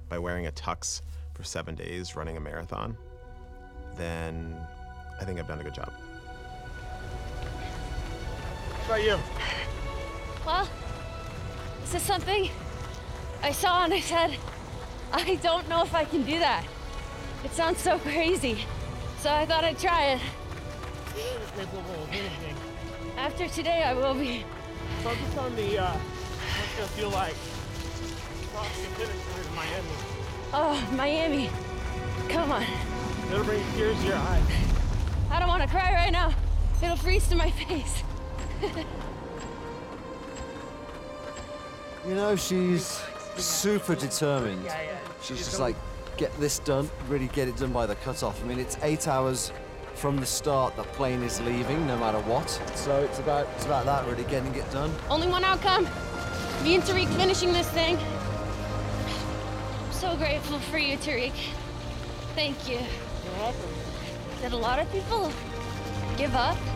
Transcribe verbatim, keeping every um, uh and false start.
by wearing a tux for seven days running a marathon, then I think I've done a good job. How about you? Well, this is something I saw and I said, I don't know if I can do that. It sounds so crazy. So I thought I'd try it. After today, I will be. Focus on the, uh, what's it gonna feel like crossing the finish line in Miami. Oh, Miami. Come on. It'll bring tears to your eyes. I don't want to cry right now. It'll freeze to my face. You know, she's super determined. She's just like, get this done, really get it done by the cutoff. I mean, it's eight hours from the start the plane is leaving, no matter what. So it's about it's about that, really, getting it done. Only one outcome. Me and Tariq finishing this thing. I'm so grateful for you, Tariq. Thank you. You're welcome. Did a lot of people give up?